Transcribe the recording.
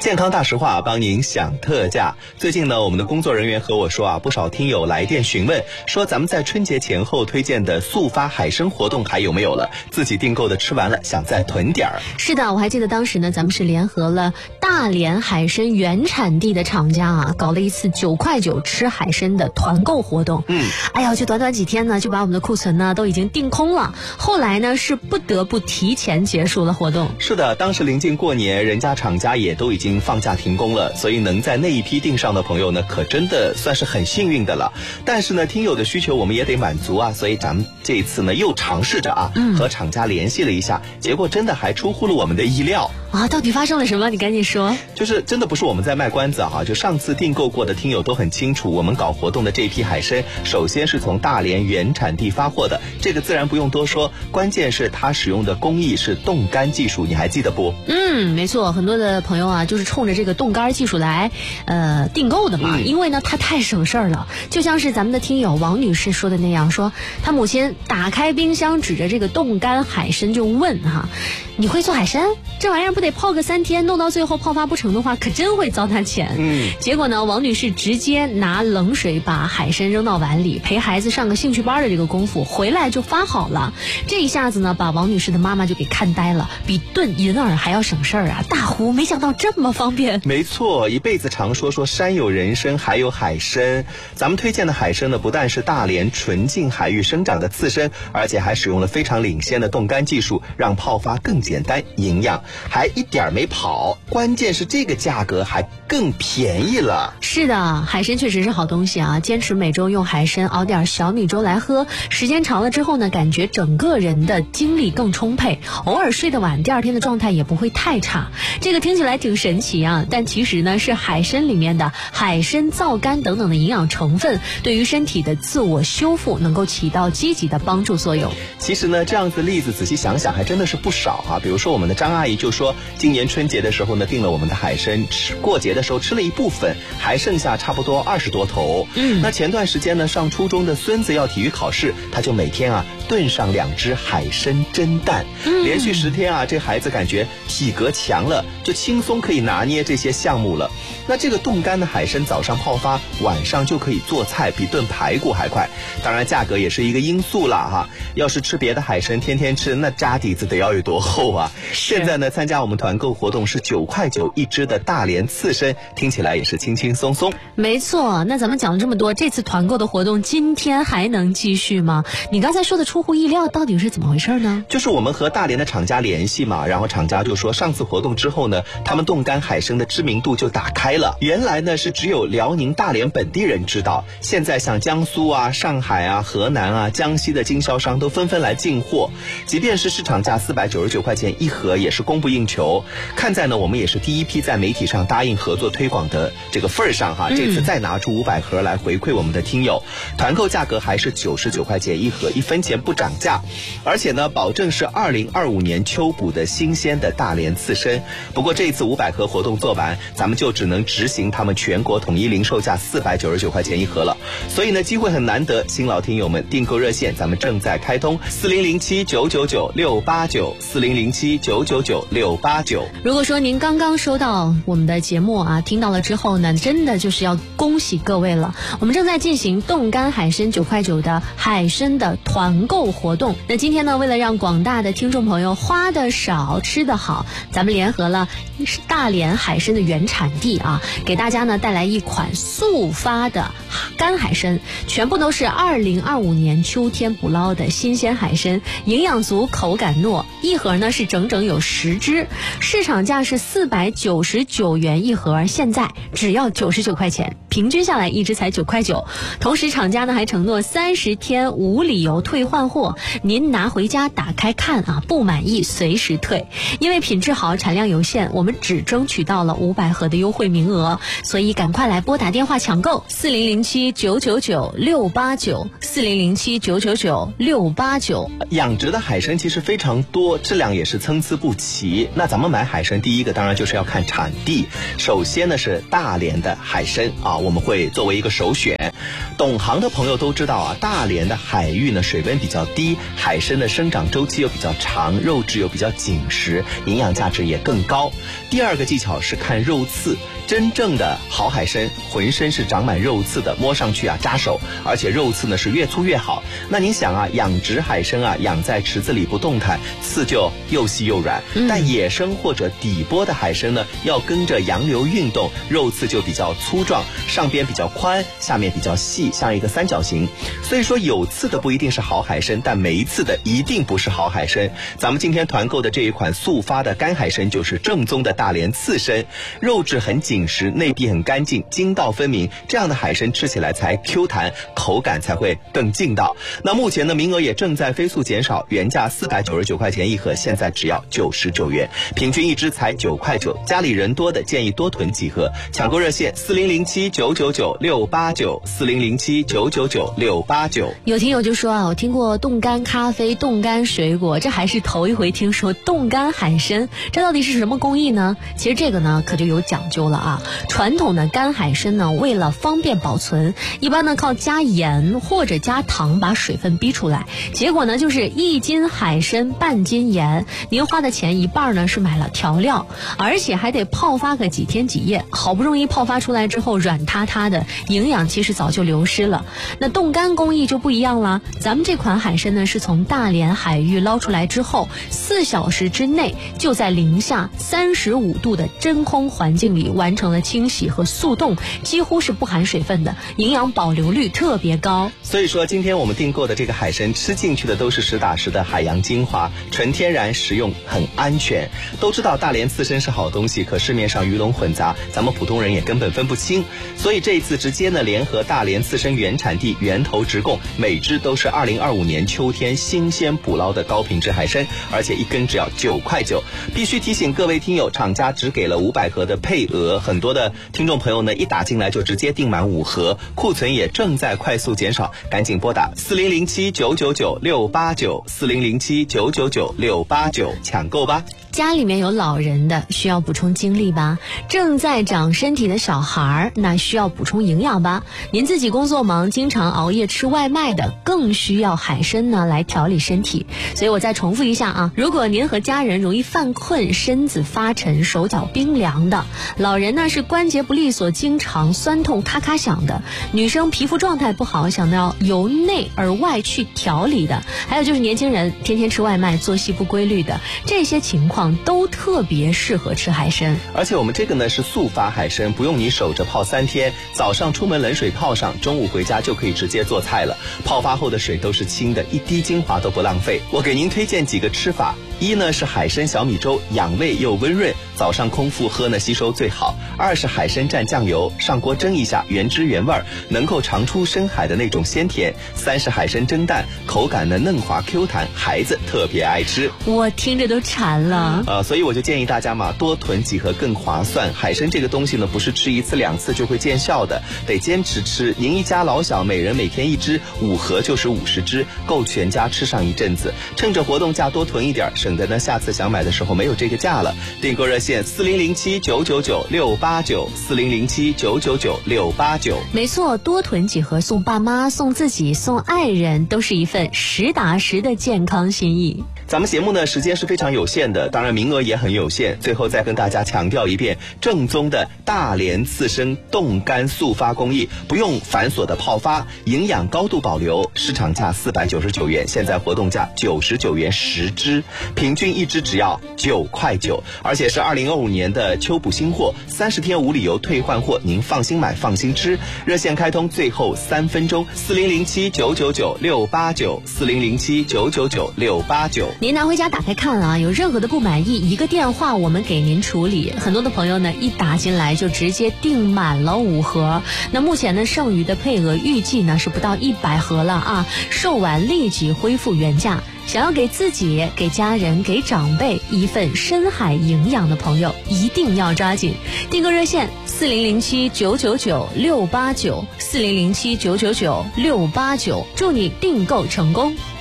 健康大实话帮您享特价。最近呢，我们的工作人员和我说啊，不少听友来电询问，说咱们在春节前后推荐的速发海参活动还有没有了？自己订购的吃完了，想再囤点儿。 是的，我还记得当时呢，咱们是联合了大连海参原产地的厂家啊，搞了一次9块9吃海参的团购活动。哎呀，就短短几天呢，就把我们的库存呢都已经订空了。后来呢，是不得不提前结束了活动。 是的，当时临近过年，人家厂家也都已经放假停工了，所以能在那一批订上的朋友呢，可真的算是很幸运的了。但是呢，听友的需求我们也得满足啊，所以咱们这一次呢又尝试着和厂家联系了一下，结果真的还出乎了我们的意料啊！到底发生了什么？你赶紧说。 就是真的不是我们在卖关子就上次订购过的听友都很清楚，我们搞活动的这批海参，首先是从大连原产地发货的，这个自然不用多说，关键是它使用的工艺是冻干技术，你还记得不？ 没错，很多的朋友啊，就是冲着这个冻干技术来订购的嘛，因为呢它太省事儿了。就像是咱们的听友王女士说的那样，说她母亲打开冰箱，指着这个冻干海参就问你会做海参？这玩意儿不得泡个3天，弄到最后泡发不成的话，可真会糟蹋钱。结果呢，王女士直接拿冷水把海参扔到碗里，陪孩子上个兴趣班的这个功夫，回来就发好了。这一下子呢，把王女士的妈妈就给看呆了，比炖银耳还要省事儿啊！大呼没想到这么方便。 没错，一辈子常说山有人参，还有海参。咱们推荐的海参呢，不但是大连纯净海域生长的刺参，而且还使用了非常领先的冻干技术，让泡发更简单、营养，还一点没跑。关键是这个价格还更便宜了。 是的，海参确实是好东西啊！坚持每周用海参熬点小米粥来喝，时间长了之后呢，感觉整个人的精力更充沛，偶尔睡得晚，第二天的状态也不会太差。这个听起来挺神奇啊，但其实呢，是海参里面的海参皂苷等等的营养成分，对于身体的自我修复能够起到积极的帮助作用。 其实呢，这样子例子仔细想想还真的是不少比如说我们的张阿姨就说，今年春节的时候呢，订了我们的海参，过节的时候吃了一部分，还剩下差不多20多头。那前段时间呢，上初中的孙子要体育考试，他就每天炖上2只海参蒸蛋，连续10天这孩子感觉体格强了，就轻松可以拿捏这些项目了。那这个冻干的海参早上泡发，晚上就可以做菜，比炖排骨还快。当然价格也是一个因素啦要是吃别的海参天天吃，那渣底子得要有多厚现在呢，参加我们团购活动是9块9一只的大连刺参，听起来也是轻轻松松。 没错，那咱们讲了这么多，这次团购的活动今天还能继续吗？你刚才说的出乎意料，到底是怎么回事呢？ 就是我们和大连的厂家联系嘛，然后厂家就说上次活动之后呢，他们冻干海参的知名度就打开了。原来呢是只有辽宁大连本地人知道，现在像江苏上海河南江西的经销商都纷纷来进货，即便是市场价499块钱一盒，也是供不应求。看在呢我们也是第一批在媒体上答应合作推广的这个份上这次再拿出500盒来回馈我们的听友，团购价格还是99块钱一盒，1分钱不涨价，而且呢保证是2025年秋捕的新鲜的大连刺参。不过这一次500盒活动做完，咱们就只能执行他们全国统一零售价499块钱一盒了，所以呢机会很难得，新老听友们订购热线咱们正在开通，4007-999-689，4007-999-689。 如果说您刚刚收到我们的节目听到了之后呢，真的就是要恭喜各位了，我们正在进行冻干海参9块9的海参的团购活动。那今天呢，为了让广大的听众朋友花的少吃的好，咱们联合了大连海参的原产地给大家呢带来一款速发的干海参，全部都是2025年秋天捕捞的新鲜海参，营养足，口感糯，一盒呢是整整有10只，市场价是499元一盒，现在只要99块钱，平均下来一只才9块9。同时厂家呢还承诺30天无理由退换货，您拿回家打开看不满意随时退。因为品质好，产量有限，我们只争取到了500盒的优惠名额，所以赶快来拨打电话抢购，4007-999-689，4007-999-689。 养殖的海参其实非常多，质量也是参差不齐。那咱们买海参第一个当然就是要看产地，首先呢是大连的海参我们会作为一个首选。懂行的朋友都知道大连的海域呢水温比较较低，海参的生长周期又比较长，肉质又比较紧实，营养价值也更高。第二个技巧是看肉刺，真正的好海参浑身是长满肉刺的，摸上去扎手，而且肉刺呢是越粗越好。那您想养殖海参养在池子里不动弹，刺就又细又软，但野生或者底波的海参呢，要跟着洋流运动，肉刺就比较粗壮，上边比较宽，下面比较细，像一个三角形。所以说有刺的不一定是好海参，但没刺的一定不是好海参。咱们今天团购的这一款速发的干海参就是正宗的大连刺参，肉质很紧实，内壁很干净，筋道分明，这样的海参吃起来才 Q 弹，口感才会更劲道。那目前呢，名额也正在飞速减少，原价499块钱一盒，现在只要99元，平均一只才9块9。家里人多的建议多囤几盒，抢购热线4007-999-689，4007-999-689。 有听友就说我听过冻干咖啡、冻干水果，这还是头一回听说冻干海参，这到底是什么工艺呢？其实这个呢可就有讲究了传统的干海参呢，为了方便保存，一般呢靠加盐或者加糖把水分逼出来，结果呢就是1斤海参半斤盐，您花的钱一半呢是买了调料，而且还得泡发个几天几夜，好不容易泡发出来之后软塌塌的，营养其实早就流失了。那冻干工艺就不一样了，咱们这款海参呢是从大连海域捞出来之后，4小时之内就在零下35度的真空环境里完成了清洗和速冻，几乎是不含水分的，营养保留率特别高。 所以说今天我们订购的这个海参吃进去的都是实打实的海洋精华，纯天然，食用很安全。都知道大连刺参是好东西，可市面上鱼龙混杂，咱们普通人也根本分不清，所以这一次直接呢联合大连刺参原产地源头直供，每只都是2025年秋天新鲜捕捞的高品质海参，而且一根只要9块9。必须提醒各位听友，厂家只给了500盒的配额，很多的听众朋友呢一打进来就直接订满5盒，库存也正在快速减少，赶紧拨打4007-999-689，4007-999-689抢购吧。 家里面有老人的需要补充精力吧，正在长身体的小孩那需要补充营养吧，您自己工作忙经常熬夜吃外卖的更需要海参呢来调理身体。所以我再重复一下如果您和家人容易犯困，身子发沉，手脚冰凉的，老人呢是关节不利索，经常酸痛咔咔响的，女生皮肤状态不好，想要由内而外去调理的，还有就是年轻人天天吃外卖，作息不规律的，这些情况都特别适合吃海参。 而且我们这个呢是速发海参，不用你守着泡3天，早上出门冷水泡上，中午回家就可以直接做菜了，泡发后的水都是清的，一滴精华都不浪费。我给您推荐几个吃法，一呢是海参小米粥，养胃又温润，早上空腹喝呢吸收最好。2是海参蘸酱油，上锅蒸一下，原汁原味，能够尝出深海的那种鲜甜。3是海参蒸蛋，口感呢嫩滑 Q 弹，孩子特别爱吃。 我听着都馋了。 所以我就建议大家嘛，多囤几盒更划算。海参这个东西呢，不是吃1次2次就会见效的，得坚持吃。您一家老小每人每天1只，5盒就是50只，够全家吃上一阵子。趁着活动价多囤一点，省得呢下次想买的时候没有这个价了。订购热线4007-999-689，4007-999-689。 没错，多囤几盒送爸妈、送自己、送爱人，都是一份实打实的健康心意。 咱们节目呢时间是非常有限的，当然名额也很有限。最后再跟大家强调一遍，正宗的大连刺参冻干速发工艺，不用繁琐的泡发，营养高度保留，市场价499元，现在活动价99元10只，平均一只只要9块9，而且是2025年的秋补新货，30天无理由退换货，您放心买放心吃。热线开通最后3分钟，4007-999-689，4007-999-689。 您拿回家打开看有任何的不满意，一个电话我们给您处理。很多的朋友呢一打进来就直接订满了5盒，那目前呢剩余的配额预计呢是不到100盒了售完立即恢复原价。想要给自己、给家人、给长辈一份深海营养的朋友，一定要抓紧订购热线4007-999-689，4007-999-689，祝你订购成功。